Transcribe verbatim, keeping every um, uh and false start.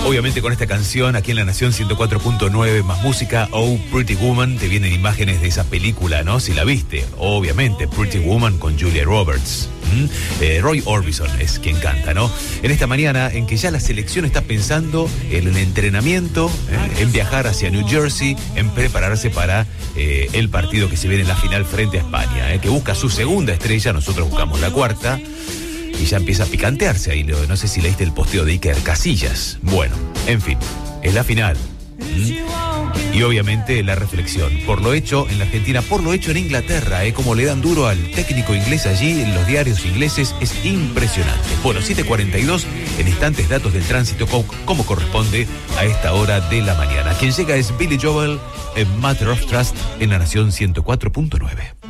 Obviamente con esta canción, aquí en La Nación ciento cuatro punto nueve, más música, Oh Pretty Woman, te vienen imágenes de esa película, ¿no? Si la viste, obviamente, Pretty Woman con Julia Roberts. ¿Mm? Eh, Roy Orbison es quien canta, ¿no? En esta mañana en que ya la selección está pensando en el entrenamiento, eh, en viajar hacia New Jersey, en prepararse para eh, el partido que se viene en la final frente a España, eh, que busca su segunda estrella, nosotros buscamos la cuarta. Y ya empieza a picantearse ahí. No sé si leíste el posteo de Iker Casillas. Bueno, en fin, es la final. ¿Mm? Y obviamente la reflexión. Por lo hecho en la Argentina, por lo hecho en Inglaterra, ¿eh? Como le dan duro al técnico inglés allí en los diarios ingleses, es impresionante. Bueno, siete cuarenta y dos, en instantes datos del tránsito como corresponde a esta hora de la mañana. Quien llega es Billy Joel en Matter of Trust en La Nación ciento cuatro punto nueve.